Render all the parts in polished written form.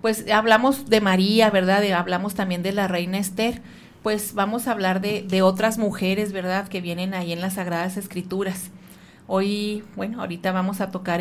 pues hablamos de María, ¿verdad? Hablamos también de la reina Esther, pues vamos a hablar de otras mujeres, ¿verdad? Que vienen ahí en las Sagradas Escrituras. Hoy, bueno, ahorita vamos a tocar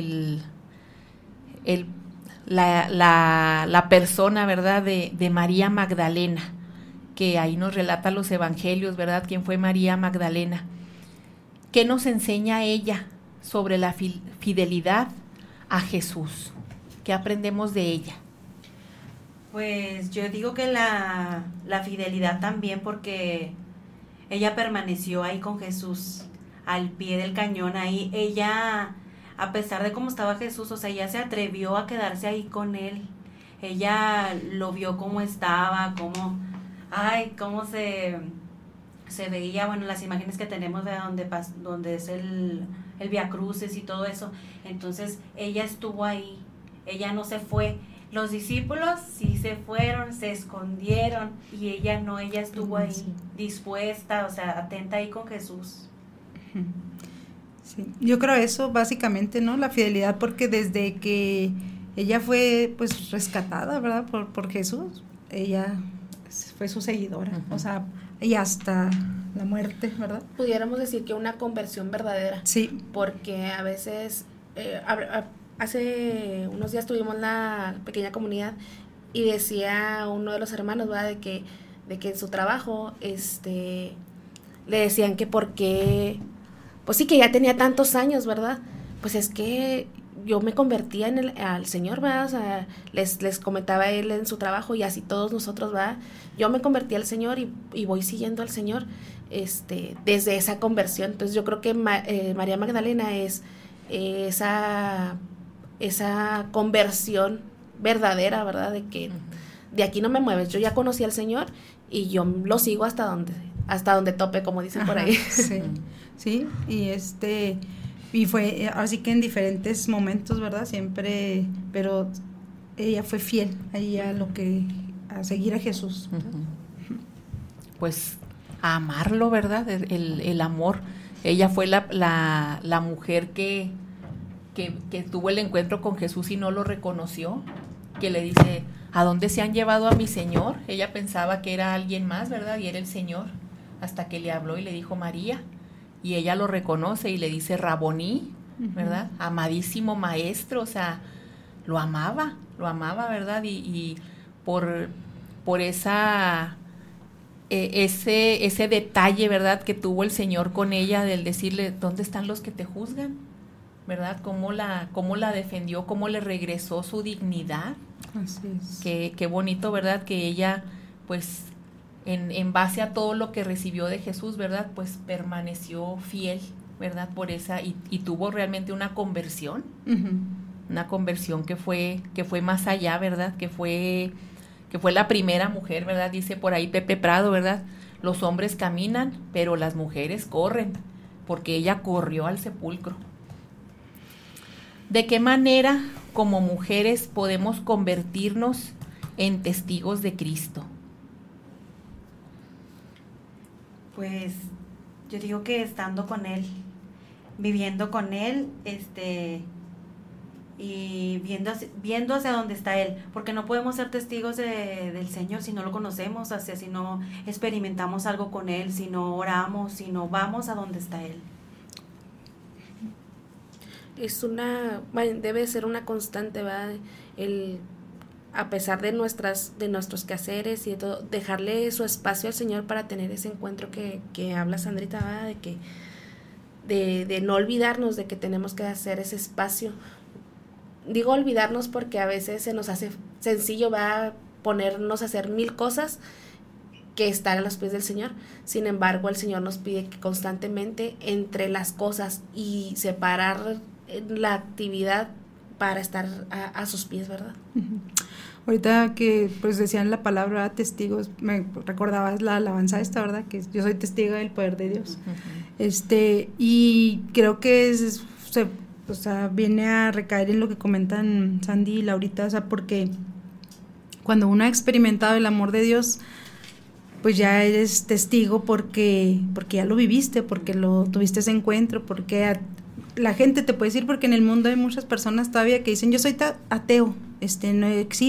la persona, ¿verdad? De María Magdalena, que ahí nos relata los evangelios, ¿verdad? ¿Quién fue María Magdalena? ¿Qué nos enseña ella sobre la fidelidad a Jesús? ¿Qué aprendemos de ella? Pues yo digo que la fidelidad también, porque ella permaneció ahí con Jesús, al pie del cañón ahí. Ella, a pesar de cómo estaba Jesús, o sea, ella se atrevió a quedarse ahí con él. Ella lo vio cómo estaba, cómo se veía, bueno, las imágenes que tenemos de donde es el Vía Crucis y todo eso. Entonces ella estuvo ahí, ella no se fue. Los discípulos sí se fueron, se escondieron, y ella no, ella estuvo ahí, dispuesta, o sea, atenta ahí con Jesús. Sí, yo creo eso básicamente, ¿no? La fidelidad, porque desde que ella fue pues rescatada, ¿verdad? Por Jesús, ella fue su seguidora, o sea, y hasta la muerte, ¿verdad? Pudiéramos decir que una conversión verdadera. Sí. Porque a veces, hace unos días tuvimos la pequeña comunidad y decía uno de los hermanos, ¿verdad? De que en su trabajo, le decían que porque, pues sí, que ya tenía tantos años, ¿verdad? Pues es que yo me convertía al Señor, ¿verdad? O sea, les comentaba él en su trabajo, y así todos nosotros, ¿verdad? Yo me convertí al Señor y voy siguiendo al Señor desde esa conversión. Entonces yo creo que María Magdalena es esa conversión verdadera, ¿verdad? De que de aquí no me mueves, yo ya conocí al Señor y yo lo sigo hasta donde tope, como dicen por ahí. Sí, y fue así que en diferentes momentos, ¿verdad? Siempre, pero ella fue fiel ahí a seguir a Jesús. Pues a amarlo, ¿verdad? El amor. Ella fue la mujer que tuvo el encuentro con Jesús y no lo reconoció, que le dice, ¿a dónde se han llevado a mi Señor? Ella pensaba que era alguien más, ¿verdad? Y era el Señor, hasta que le habló y le dijo María, y ella lo reconoce y le dice Raboní, ¿verdad? Amadísimo maestro, o sea, lo amaba, ¿verdad? Y por ese detalle, ¿verdad? Que tuvo el Señor con ella, del decirle, ¿dónde están los que te juzgan? ¿Verdad? Cómo la defendió, cómo le regresó su dignidad. Así es. Qué bonito, ¿verdad? Que ella, pues, en base a todo lo que recibió de Jesús, ¿verdad? Pues permaneció fiel, ¿verdad? Por esa, y tuvo realmente una conversión, una conversión que fue más allá, ¿verdad? Que fue la primera mujer, ¿verdad? Dice por ahí Pepe Prado, ¿verdad? Los hombres caminan, pero las mujeres corren, porque ella corrió al sepulcro. ¿De qué manera, como mujeres, podemos convertirnos en testigos de Cristo? Pues yo digo que estando con Él, viviendo con Él, y viendo hacia dónde está Él, porque no podemos ser testigos del Señor si no lo conocemos, si no experimentamos algo con Él, si no oramos, si no vamos a donde está Él. Debe ser una constante, ¿verdad? A pesar de nuestros quehaceres y de todo, dejarle su espacio al Señor para tener ese encuentro que habla Sandrita, ¿verdad? De no olvidarnos de que tenemos que hacer ese espacio. Digo olvidarnos porque a veces se nos hace sencillo, va a ponernos a hacer 1000 cosas que estar a los pies del Señor. Sin embargo, el Señor nos pide que constantemente entre las cosas y separar la actividad para estar a sus pies, ¿verdad? Ahorita que pues decían la palabra testigos, me recordabas la alabanza esta, ¿verdad? Que yo soy testigo del poder de Dios. Y creo que viene a recaer en lo que comentan Sandy y Laurita, o sea, porque cuando uno ha experimentado el amor de Dios, pues ya eres testigo porque ya lo viviste, porque lo tuviste ese encuentro, porque la gente te puede decir, porque en el mundo hay muchas personas todavía que dicen, yo soy ateo, no existe